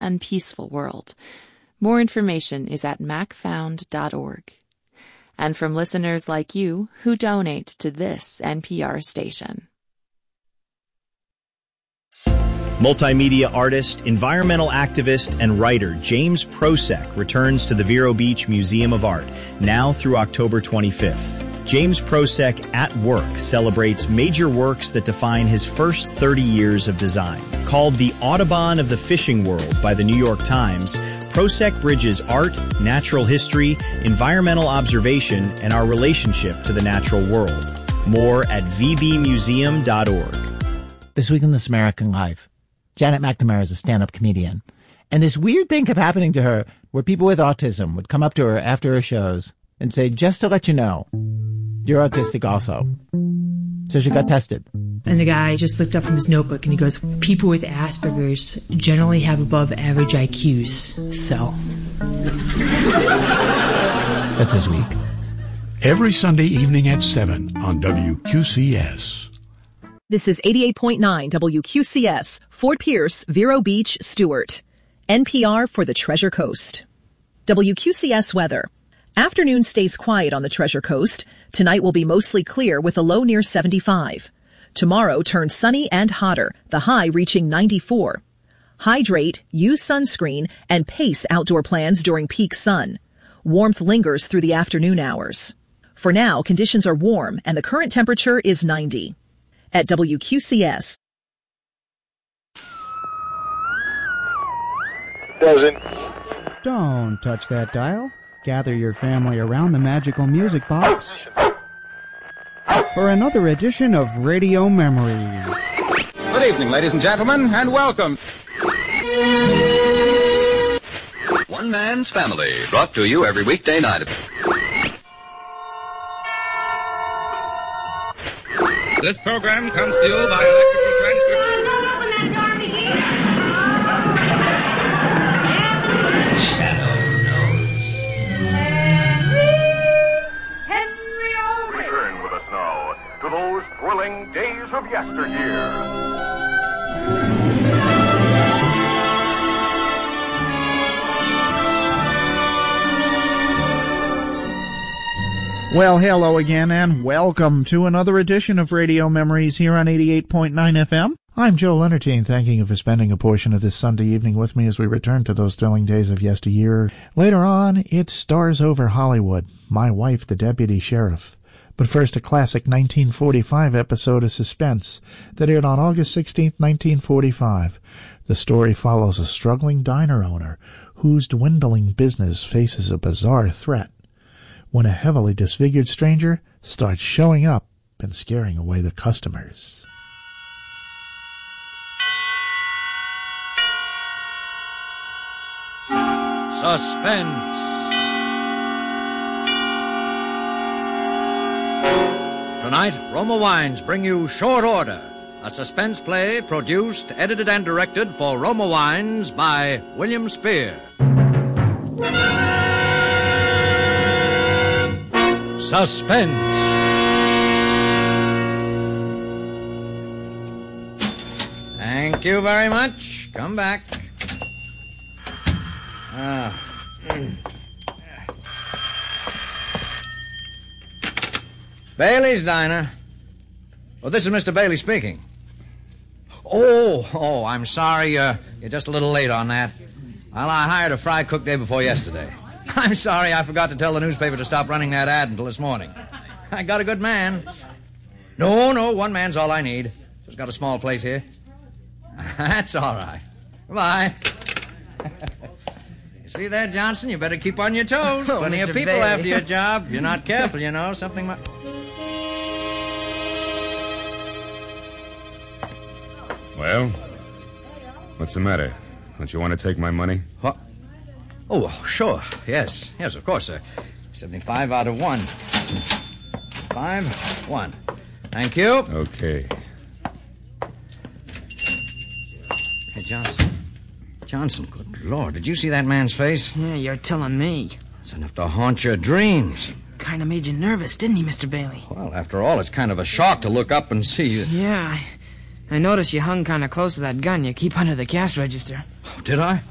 and peaceful world. More information is at macfound.org. And from listeners like you who donate to this NPR station. Multimedia artist, environmental activist, and writer James Prosek returns to the Vero Beach Museum of Art, now through October 25th. James Prosek at Work celebrates major works that define his first 30 years of design. Called the Audubon of the Fishing World by the New York Times, Prosek bridges art, natural history, environmental observation, and our relationship to the natural world. More at vbmuseum.org. This week in This American Life, Janet McNamara is a stand-up comedian. And this weird thing kept happening to her where people with autism would come up to her after her shows and say, just to let you know, you're autistic also. So she got tested. And the guy just looked up from his notebook and he goes, people with Asperger's generally have above average IQs, so. That's this week. Every Sunday evening at 7 on WQCS. This is 88.9 WQCS, Fort Pierce, Vero Beach, Stewart. NPR for the Treasure Coast. WQCS weather. Afternoon stays quiet on the Treasure Coast. Tonight will be mostly clear with a low near 75. Tomorrow turns sunny and hotter, the high reaching 94. Hydrate, use sunscreen, and pace outdoor plans during peak sun. Warmth lingers through the afternoon hours. For now, conditions are warm and the current temperature is 90. At WQCS. Don't touch that dial. Gather your family around the magical music box for another edition of Radio Memories. Good evening, ladies and gentlemen, and welcome. One Man's Family, brought to you every weekday night. This program comes to you by electrical transmission. Return with us now to those thrilling days of yesteryear. Well, hello again, and welcome to another edition of Radio Memories here on 88.9 FM. I'm Joe Leonardine, thanking you for spending a portion of this Sunday evening with me as we return to those thrilling days of yesteryear. Later on, it's Stars Over Hollywood, My Wife, the Deputy Sheriff. But first, a classic 1945 episode of Suspense that aired on August 16, 1945. The story follows a struggling diner owner whose dwindling business faces a bizarre threat when a heavily disfigured stranger starts showing up and scaring away the customers. Suspense. Tonight, Roma Wines bring you Short Order, a suspense play produced, edited, and directed for Roma Wines by William Spear. Suspense. Thank you very much. Come back. Bailey's Diner. Well, this is Mr. Bailey speaking. Oh, I'm sorry. You're just a little late on that. Well, I hired a fry cook day before yesterday. I'm sorry I forgot to tell the newspaper to stop running that ad until this morning. I got a good man. No, one man's all I need. Just got a small place here. That's all right. Bye. You see that, Johnson? You better keep on your toes. Plenty Mr. of people Bailey. after your job. If you're not careful, you know, something might... Well, what's the matter? Don't you want to take my money? What? Oh, sure. Yes, of course, sir. 75 out of 1. 5, 1. Thank you. Okay. Hey, Johnson, good Lord, did you see that man's face? Yeah, you're telling me. It's enough to haunt your dreams. Kind of made you nervous, didn't he, Mr. Bailey? Well, after all, it's kind of a shock to look up and see you. Yeah, I noticed you hung kind of close to that gun you keep under the cash register. Oh, did I?